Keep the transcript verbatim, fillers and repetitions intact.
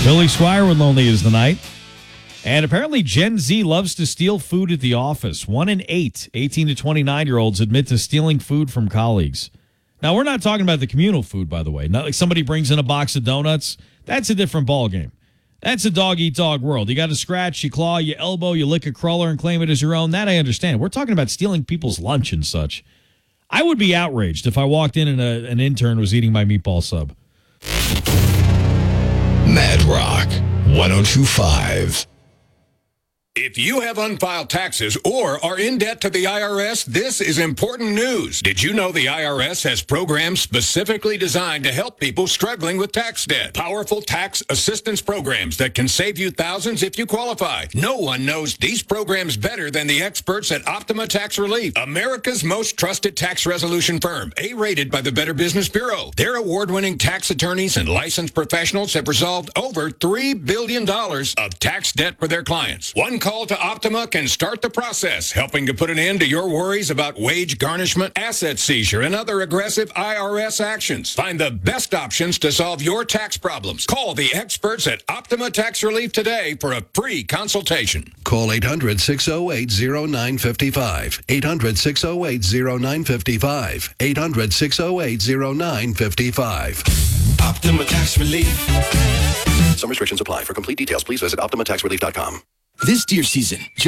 Billy Squire with Lonely is the Night. And apparently Gen Z loves to steal food at the office. One in eight eighteen to twenty-nine-year-olds admit to stealing food from colleagues. Now, we're not talking about the communal food, by the way. Not like somebody brings in a box of donuts. That's a different ballgame. That's a dog-eat-dog world. You got to scratch, you claw, you elbow, you lick a cruller and claim it as your own. That I understand. We're talking about stealing people's lunch and such. I would be outraged if I walked in and a, an intern was eating my meatball sub. Mad Rock one oh two point five. If you have unfiled taxes or are in debt to the I R S, this is important news. Did you know the I R S has programs specifically designed to help people struggling with tax debt? Powerful tax assistance programs that can save you thousands if you qualify. No one knows these programs better than the experts at Optima Tax Relief, America's most trusted tax resolution firm, A-rated by the Better Business Bureau. Their award-winning tax attorneys and licensed professionals have resolved over three billion dollars of tax debt for their clients. One call to Optima can start the process, helping to put an end to your worries about wage garnishment, asset seizure, and other aggressive I R S actions. Find the best options to solve your tax problems. Call the experts at Optima Tax Relief today for a free consultation. Call eight hundred, six oh eight, oh nine five five. eight hundred, six oh eight, oh nine five five. eight hundred, six oh eight, oh nine five five. Optima Tax Relief. Some restrictions apply. For complete details, please visit optima tax relief dot com. This deer season,